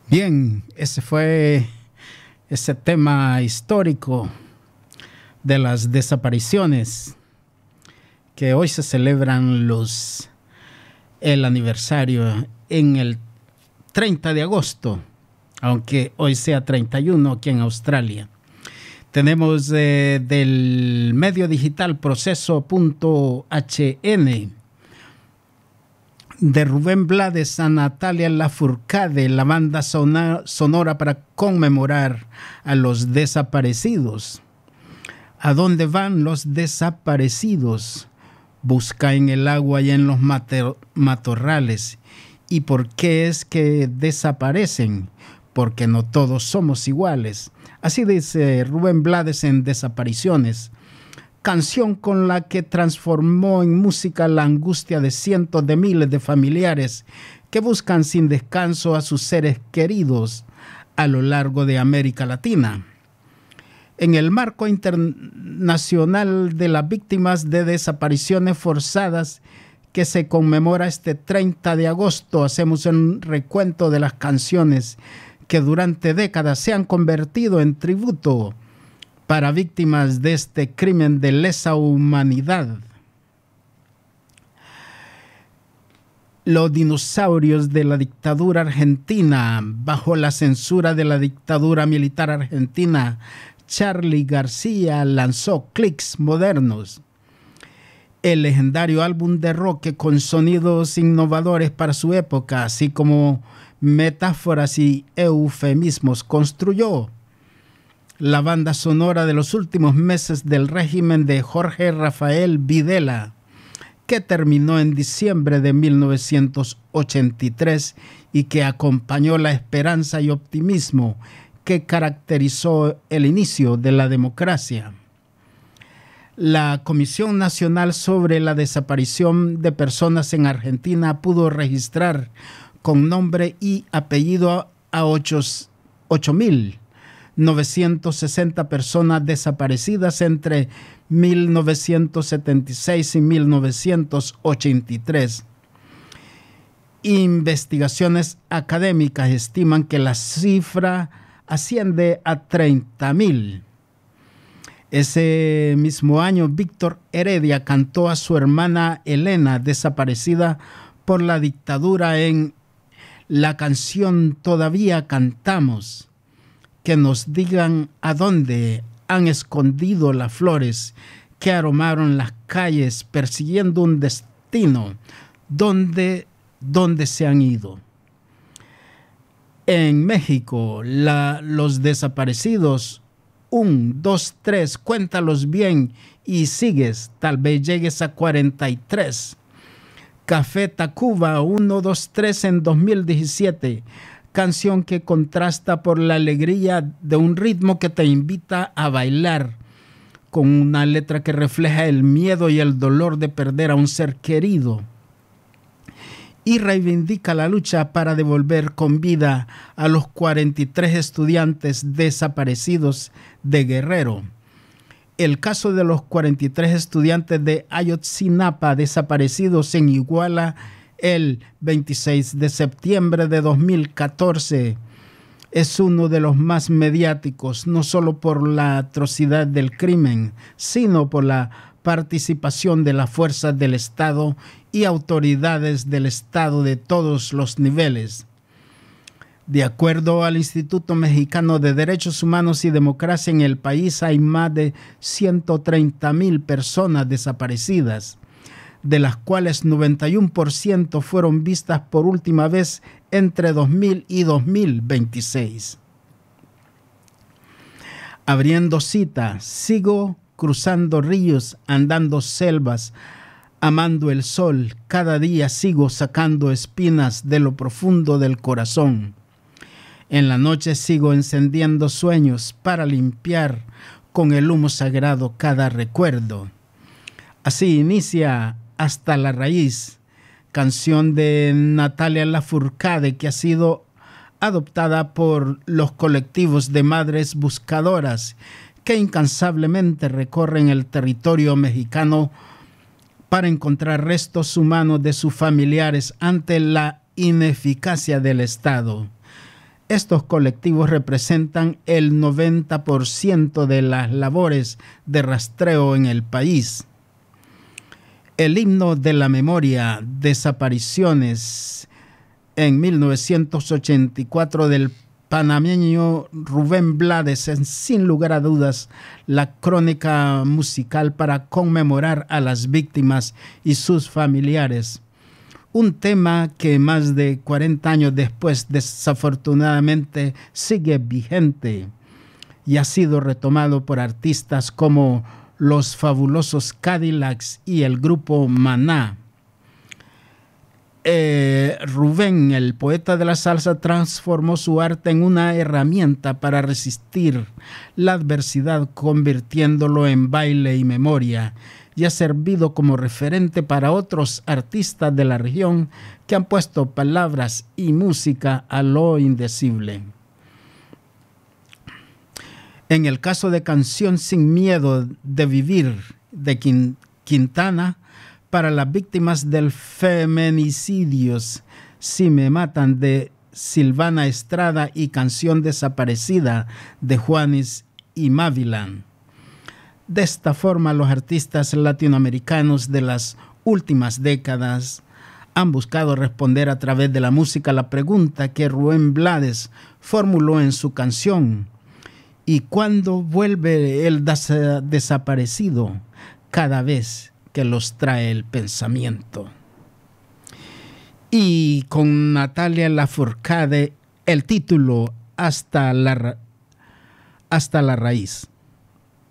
Bien, ese fue ese tema histórico de las desapariciones que hoy se celebran el aniversario en el 30 de agosto, aunque hoy sea 31 aquí en Australia. Tenemos del medio digital Proceso.hn de Rubén Blades a Natalia Lafourcade, la banda sonora para conmemorar a los desaparecidos. ¿A dónde van los desaparecidos? Busca en el agua y en los matorrales. ¿Y por qué es que desaparecen? Porque no todos somos iguales. Así dice Rubén Blades en Desapariciones, canción con la que transformó en música la angustia de cientos de miles de familiares que buscan sin descanso a sus seres queridos a lo largo de América Latina. En el marco internacional de las víctimas de desapariciones forzadas que se conmemora este 30 de agosto, hacemos un recuento de las canciones que durante décadas se han convertido en tributo para víctimas de este crimen de lesa humanidad. Los dinosaurios de la dictadura argentina, bajo la censura de la dictadura militar argentina, Charly García lanzó Clics Modernos, el legendario álbum de rock con sonidos innovadores para su época, así como metáforas y eufemismos, construyó la banda sonora de los últimos meses del régimen de Jorge Rafael Videla, que terminó en diciembre de 1983 y que acompañó la esperanza y optimismo que caracterizó el inicio de la democracia. La Comisión Nacional sobre la Desaparición de Personas en Argentina pudo registrar con nombre y apellido a 8.960 personas desaparecidas entre 1976 y 1983. Investigaciones académicas estiman que la cifra asciende a 30.000. Ese mismo año, Víctor Heredia cantó a su hermana Elena, desaparecida por la dictadura, en la canción Todavía Cantamos, que nos digan a dónde han escondido las flores que aromaron las calles persiguiendo un destino, dónde se han ido. En México, los desaparecidos, 1, 2, 3, cuéntalos bien y sigues, tal vez llegues a 43. Café Tacuba 1, 2, 3 en 2017, canción que contrasta por la alegría de un ritmo que te invita a bailar, con una letra que refleja el miedo y el dolor de perder a un ser querido y reivindica la lucha para devolver con vida a los 43 estudiantes desaparecidos de Guerrero. El caso de los 43 estudiantes de Ayotzinapa desaparecidos en Iguala el 26 de septiembre de 2014 es uno de los más mediáticos, no solo por la atrocidad del crimen, sino por la participación de las fuerzas del Estado y autoridades del Estado de todos los niveles. De acuerdo al Instituto Mexicano de Derechos Humanos y Democracia, en el país hay más de 130.000 personas desaparecidas, de las cuales 91% fueron vistas por última vez entre 2000 y 2026. Abriendo cita, sigo cruzando ríos, andando selvas, amando el sol, cada día sigo sacando espinas de lo profundo del corazón. En la noche sigo encendiendo sueños para limpiar con el humo sagrado cada recuerdo. Así inicia Hasta la Raíz, canción de Natalia Lafourcade, que ha sido adoptada por los colectivos de madres buscadoras que incansablemente recorren el territorio mexicano para encontrar restos humanos de sus familiares ante la ineficacia del Estado. Estos colectivos representan el 90% de las labores de rastreo en el país. El himno de la memoria, desapariciones en 1984 del panameño Rubén Blades, es sin lugar a dudas la crónica musical para conmemorar a las víctimas y sus familiares. Un tema que más de 40 años después desafortunadamente sigue vigente y ha sido retomado por artistas como los Fabulosos Cadillacs y el grupo Maná. Rubén, el poeta de la salsa, transformó su arte en una herramienta para resistir la adversidad, convirtiéndolo en baile y memoria, y ha servido como referente para otros artistas de la región que han puesto palabras y música a lo indecible. En el caso de Canción Sin Miedo de Vivir de Quintana, para las víctimas del feminicidios, Si me matan de Silvana Estrada y Canción Desaparecida de Juanes y Mavilan. De esta forma, los artistas latinoamericanos de las últimas décadas han buscado responder a través de la música la pregunta que Rubén Blades formuló en su canción: ¿y cuándo vuelve el desaparecido? Cada vez que los trae el pensamiento. Y con Natalia Lafourcade, el título Hasta la raíz.